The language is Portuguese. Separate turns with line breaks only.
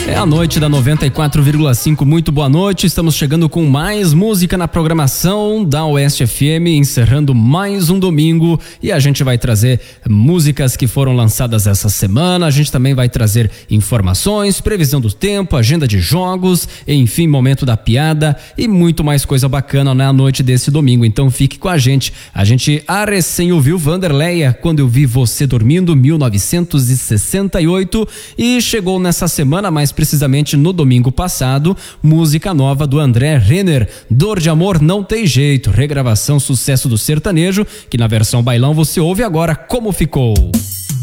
É a noite da 94,5, muito boa noite, estamos chegando com mais música na programação da Oeste FM, encerrando mais um domingo e a gente vai trazer músicas que foram lançadas essa semana, a gente também vai trazer informações, previsão do tempo, agenda de jogos, enfim, momento da piada e muito mais coisa bacana na noite desse domingo, então fique com a gente recém ouviu Vanderleia, Quando Eu Vi Você Dormindo, 1968 e chegou nessa semana, mais precisamente no domingo passado, música nova do André Renner, Dor de Amor Não Tem Jeito, regravação sucesso do sertanejo, que na versão bailão você ouve agora Como Ficou.